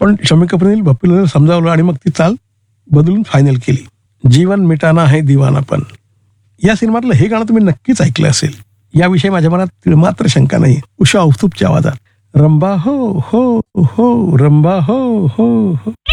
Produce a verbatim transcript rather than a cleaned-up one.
पण शम्मी कपूरने बप्पीला समजावलं आणि मग ती चाल बदलून फायनल केली. जीवन मिटाना है दीवानापन या सिनेमातलं हे गाणं तुम्ही नक्कीच ऐकलं असेल. याविषयी माझ्या मनात मात्र शंका नाही. उषा औस्तुपच्या आवाजात रंबा हो हो हो रंबा हो हो हो.